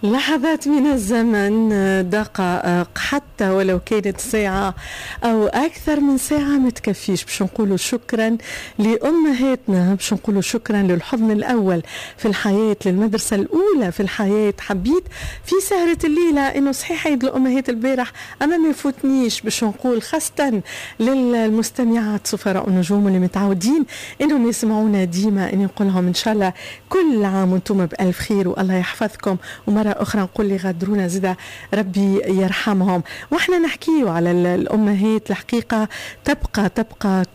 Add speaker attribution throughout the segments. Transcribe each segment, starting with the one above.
Speaker 1: لحظات من الزمن، دقائق، حتى ولو كانت ساعة أو أكثر من ساعة ما تكفيش باش نقولوا شكرا لأمهاتنا، باش نقولوا شكرا للحضن الأول في الحياة، للمدرسة الأولى في الحياة. حبيت في سهرة الليلة إنه صحيح عيد الأمهات البارح أما ما يفوتنيش باش نقول خاصة للمستمعات سفراء النجوم اللي متعودين إنهم يسمعونا ديما، إني نقول لهم إن شاء الله كل عام وانتم بألف خير والله يحفظكم، ومرة أخرى نقول لي غادرونا زيدا ربي يرحمهم. وإحنا نحكيو على الأمهات، الحقيقة تبقى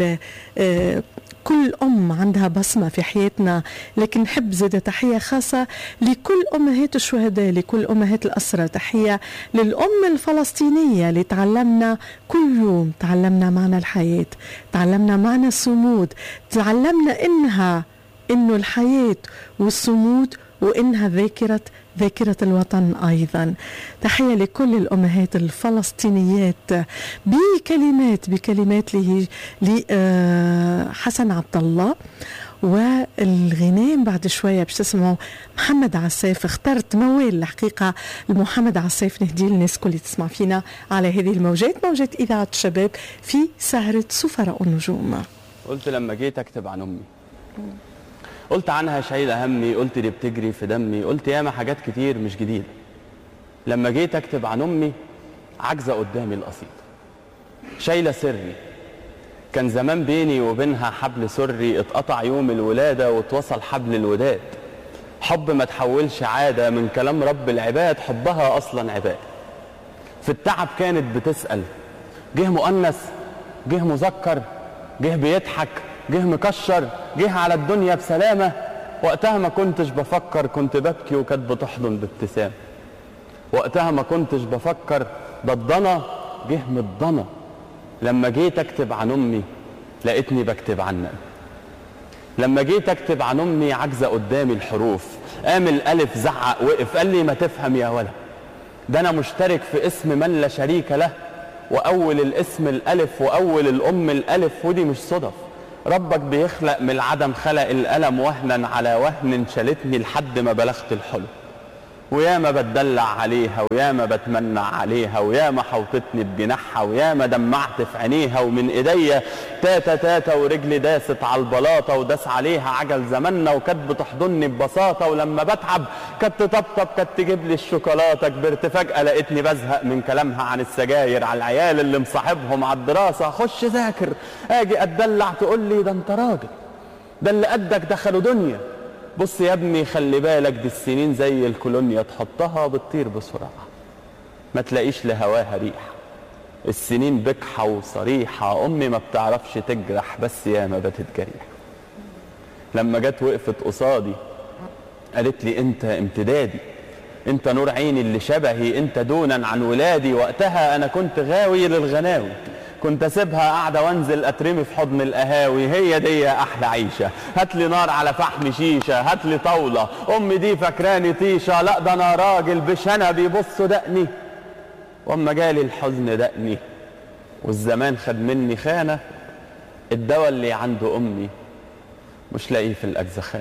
Speaker 1: كل أم عندها بصمة في حياتنا، لكن نحب زيادة تحية خاصة لكل أمهات الشهداء، لكل أمهات الأسرة. تحية للأم الفلسطينية اللي تعلمنا كل يوم، تعلمنا معنى الحياة، تعلمنا معنى الصمود، تعلمنا إنه الحياة والصمود وإنها ذاكرة الوطن أيضا. تحية لكل الأمهات الفلسطينيات بكلمات لحسن عبد الله. والغناء بعد شوية باش تسمعوا محمد عساف. اخترت موال الحقيقة لمحمد عساف نهدي للناس كل اللي تسمع فينا على هذه موجات إذاعة الشباب في سهرة سفراء النجوم.
Speaker 2: قلت لما جيت أكتب عن أمي، قلت عنها شايلة همي، قلت دي بتجري في دمي، قلت ياما حاجات كتير مش جديدة. لما جيت أكتب عن أمي عجزة قدامي القصيدة، شايلة سري كان زمان بيني وبينها حبل سري، اتقطع يوم الولادة واتوصل حبل الوداد. حب ما تحولش عادة من كلام رب العباد، حبها أصلا عباد. في التعب كانت بتسأل، جه مؤنث جه مذكر، جه بيضحك جه مكشر، جه على الدنيا بسلامة. وقتها ما كنتش بفكر، كنت ببكي وكانت بتحضن بابتسام. وقتها ما كنتش بفكر، ده الضنا جه من الضنا. لما جيت اكتب عن امي لقيتني بكتب عنها. لما جيت اكتب عن امي عجزة قدامي الحروف، قام الالف زعق وقف قال لي ما تفهم يا ولد، ده انا مشترك في اسم من لا شريك له، واول الاسم الالف واول الام الالف، ودي مش صدف. ربك بيخلق من العدم، خلق الألم وهنا على وهن، شالتني لحد ما بلغت الحلم. وياما بتدلع عليها وياما بتمنع عليها، وياما حوطتني بجناحها وياما دمعت في عينيها. ومن ايديا تاتا ورجلي داست على البلاطه وداس عليها عجل زماننا، وكانت بتحضني ببساطه. ولما بتعب كانت تطبطب، كانت تجيب لي الشوكولاته. كبرت فجاه لقيتني بزهق من كلامها عن السجاير، على العيال اللي مصاحبهم، على الدراسه. خش ذاكر اجي اتدلع تقول لي ده انت راجل، ده اللي قدك دخلوا دنيا. بص يا ابني خلي بالك، دي السنين زي الكولونيا، تحطها بتطير بسرعة ما تلاقيش لهواها ريح. السنين بكحة وصريحة، أمي ما بتعرفش تجرح بس ياما بتتجرح. لما جت وقفت قصادي قالت لي انت امتدادي، انت نور عيني اللي شبهي، انت دونا عن ولادي. وقتها انا كنت غاوي للغناوي، كنت اسيبها قاعده وانزل اترمي في حضن القهاوي. هي دي احلى عيشه، هاتلي نار على فحم شيشه، هاتلي طاوله. امي دي فاكراني طيشه، لا ده انا راجل بشنبي بصوا دقني. واما جالي الحزن دقني والزمان خد مني خانه، الدواء اللي عنده امي مش لاقيه في الاجزخانه.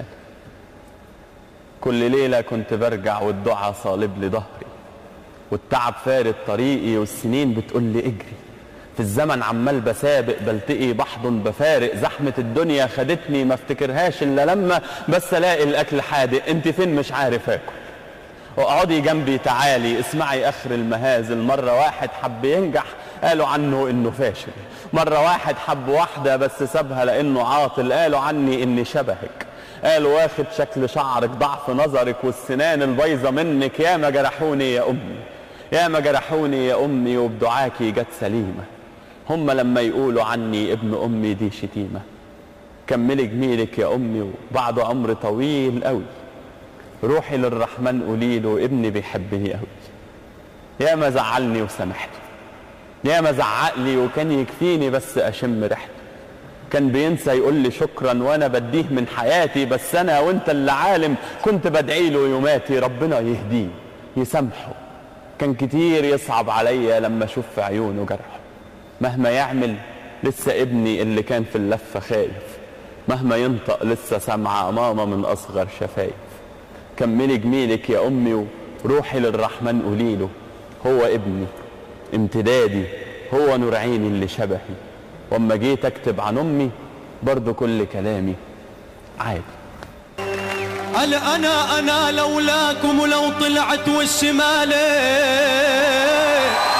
Speaker 2: كل ليله كنت برجع والدعاء صالب لي ظهري، والتعب فارد طريقي، والسنين بتقول لي اجري. في الزمن عمال بسابق بلتقي بحضن بفارق، زحمة الدنيا خدتني ما افتكرهاش الا لما بس الاقي الاكل حادق. انت فين مش عارف اكل، واقعدي جنبي تعالي اسمعي اخر المهازل. مرة واحد حب ينجح قالوا عنه انه فاشل، مرة واحد حب واحدة بس سابها لانه عاطل قالوا عني اني شبهك. قالوا واخد شكل شعرك ضعف نظرك والسنان البيضة منك. ياما جرحوني يا امي، ياما جرحوني يا امي، وبدعاكي جت سليمة. هم لما يقولوا عني ابن امي دي شتيمة. كملي جميلك يا امي وبعد عمر طويل قوي، روحي للرحمن قوليله ابني بيحبني قوي. ياما زعلني وسامحته، ياما زعقلي وكان يكفيني بس اشم ريحته. كان بينسى يقول لي شكرا وانا بديه من حياتي، بس انا وانت اللي عالم كنت بدعي له يوماتي ربنا يهديه يسامحه. كان كتير يصعب عليا لما اشوف في عيونه جرحه، مهما يعمل لسه ابني اللي كان في اللفة خايف، مهما ينطق لسه سامعة ماما من أصغر شفايف. كملي جميلك يا أمي روحي للرحمن قوليله هو ابني امتدادي، هو نور عيني اللي شبهي، واما جيت اكتب عن امي برضو كل كلامي عادي.
Speaker 3: قال انا لولاكم ولو طلعت والشمالي